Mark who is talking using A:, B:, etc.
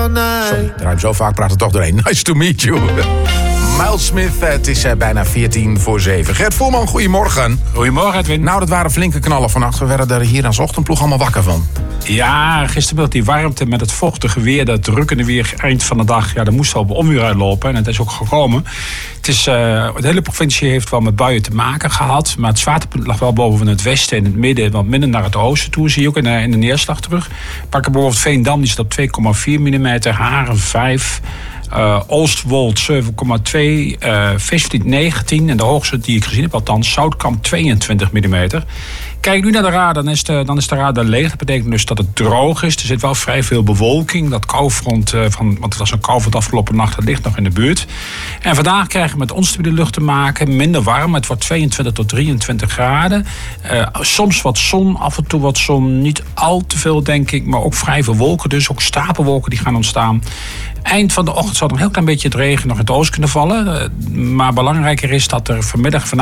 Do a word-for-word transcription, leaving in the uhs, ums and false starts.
A: Sorry, ik draai hem zo vaak, praat er toch doorheen. Nice to meet you. Miles Smith, het is uh, bijna veertien voor zeven. Gert Voerman, goedemorgen.
B: Goedemorgen, Edwin.
A: Nou, dat waren flinke knallen vannacht. We werden er hier aan de ochtendploeg allemaal wakker van.
B: Ja, gistermiddag die warmte met het vochtige weer, dat drukkende weer eind van de dag. Ja, dat moest wel op onweer uitlopen en het is ook gekomen. Het is, uh, de hele provincie heeft wel met buien te maken gehad. Maar het zwaartepunt lag wel boven het westen en het midden, wat minder naar het oosten toe. Zie je ook in de, in de neerslag terug. Pakken bijvoorbeeld Veendam, die zit op twee komma vier millimeter, Haren vijf. Uh, Oostwold zeven komma twee, uh, Visvliet negentien en de hoogste die ik gezien heb althans, Zoutkamp tweeëntwintig millimeter. Kijk nu naar de radar, dan is de, dan is de radar leeg. Dat betekent dus dat het droog is. Er zit wel vrij veel bewolking. Dat koufront, uh, van, want het was een koufront afgelopen nacht, dat ligt nog in de buurt. En vandaag krijgen we met onstabiele lucht te maken. Minder warm, het wordt tweeëntwintig tot drieëntwintig graden. Uh, soms wat zon, af en toe wat zon. Niet al te veel, denk ik, maar ook vrij veel wolken. Dus ook stapelwolken die gaan ontstaan. Eind van de ochtend zal er een heel klein beetje het regen nog in het oosten kunnen vallen. Uh, maar belangrijker is dat er vanmiddag vanavond